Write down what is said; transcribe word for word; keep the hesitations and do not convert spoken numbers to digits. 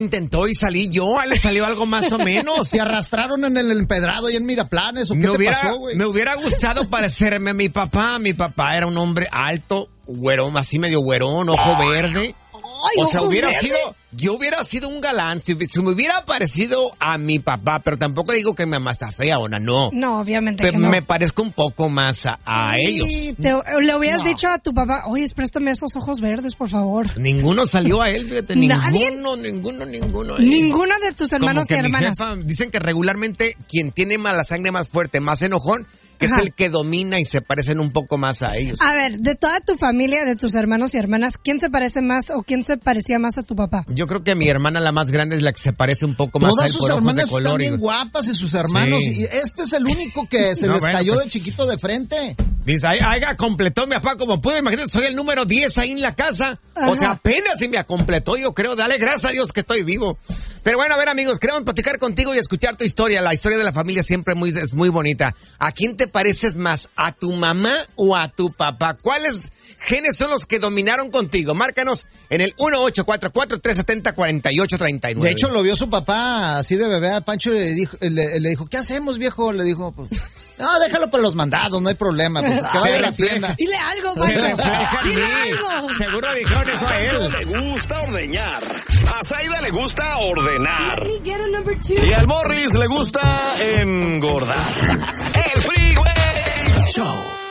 intentó y salí yo, a él le salió algo más o menos. ¿Se arrastraron en el empedrado y en Miraplanes o qué me te hubiera, pasó, güey? Me hubiera gustado parecerme a mi papá. Mi papá era un hombre alto, güerón, así medio güerón, ojo verde. Ay, o sea, hubiera verde. sido, yo hubiera sido un galán si, si me hubiera parecido a mi papá, pero tampoco digo que mi mamá está fea o no, no. No, obviamente Pero que no. me parezco un poco más a, a ellos. Y te- le hubieras No. dicho a tu papá, oye, préstame esos ojos verdes, por favor. Ninguno salió a él, fíjate, ¿Nadie? ninguno, ninguno, ninguno. eh. Ninguno de tus Como hermanos que ni mi hermanas. jefa, dicen que regularmente quien tiene más la sangre más fuerte, más enojón, que Ajá. es el que domina y se parecen un poco más a ellos. A ver, de toda tu familia, de tus hermanos y hermanas, ¿quién se parece más o quién se parecía más a tu papá? Yo creo que mi hermana, la más grande, es la que se parece un poco más a Todas él sus por ojos hermanas de están color. bien y- guapas y sus hermanos. Sí. Y este es el único que se No, les bueno, cayó pues- de chiquito de frente. Dice, ay, ay, completó mi papá como pude, imagínate, soy el número diez ahí en la casa. Ajá. O sea, apenas si me completó, yo creo, dale gracias a Dios que estoy vivo. Pero bueno, a ver, amigos, queremos platicar contigo y escuchar tu historia. La historia de la familia siempre muy, es muy bonita. ¿A quién te pareces más? ¿A tu mamá o a tu papá? ¿Cuáles genes son los que dominaron contigo? Márcanos en el uno ocho cuatro cuatro, tres siete cero, cuatro ocho tres nueve. De hecho, lo vio su papá así de bebé a Pancho y le dijo, le, le dijo, ¿qué hacemos, viejo? Le dijo, pues, no, déjalo para los mandados, no hay problema, pues que vaya a la tienda. Dile algo, Se Pancho. refleja en Dile mí. algo. Seguro dijeron eso a Pancho él. le gusta ordeñar. A Zaida le gusta ordenar. Let me get a number two. Y al Morris le gusta engordar. El Freeway Show.